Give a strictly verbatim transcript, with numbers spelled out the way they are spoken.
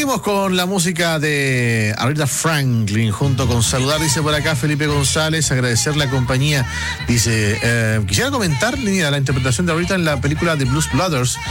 Seguimos con la música de Aretha Franklin junto con saludar, dice por acá Felipe González, agradecer la compañía, dice, eh, quisiera comentar, mira, la interpretación de Aretha en la película The Blues Brothers.